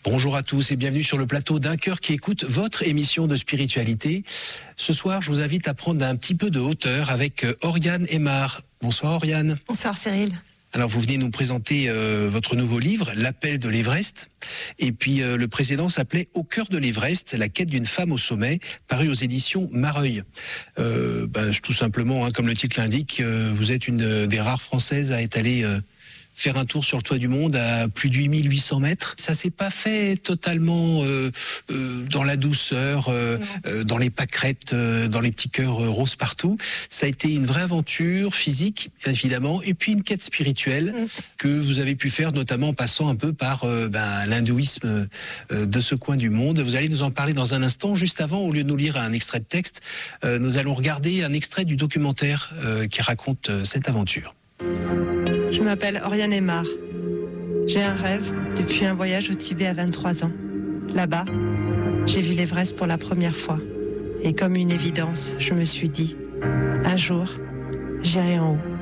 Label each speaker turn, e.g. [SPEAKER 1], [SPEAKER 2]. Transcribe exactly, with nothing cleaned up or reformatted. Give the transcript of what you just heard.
[SPEAKER 1] Bonjour à tous et bienvenue sur le plateau d'Un Cœur qui écoute, votre émission de spiritualité. Ce soir, je vous invite à prendre un petit peu de hauteur avec Oriane Aymar. Bonsoir Oriane.
[SPEAKER 2] Bonsoir Cyril.
[SPEAKER 1] Alors vous venez nous présenter euh, votre nouveau livre, L'appel de l'Everest. Et puis euh, le précédent s'appelait Au cœur de l'Everest, la quête d'une femme au sommet, paru aux éditions Mareuil. Euh, ben, tout simplement, hein, comme le titre l'indique, euh, vous êtes une des rares Françaises à être allée euh, faire un tour sur le toit du monde à plus de huit mille huit cents mètres. Ça s'est pas fait totalement euh, euh, dans la douceur, euh, euh, dans les pâquerettes, euh, dans les petits cœurs euh, roses partout. Ça a été une vraie aventure physique, évidemment, et puis une quête spirituelle mmh. que vous avez pu faire, notamment en passant un peu par euh, ben, l'hindouisme euh, de ce coin du monde. Vous allez nous en parler dans un instant. Juste avant, au lieu de nous lire un extrait de texte, euh, nous allons regarder un extrait du documentaire euh, qui raconte euh, cette aventure.
[SPEAKER 2] Je m'appelle Oriane Aymar. J'ai un rêve depuis un voyage au Tibet à vingt-trois ans. Là-bas, j'ai vu l'Everest pour la première fois. Et comme une évidence, je me suis dit, un jour, j'irai en haut.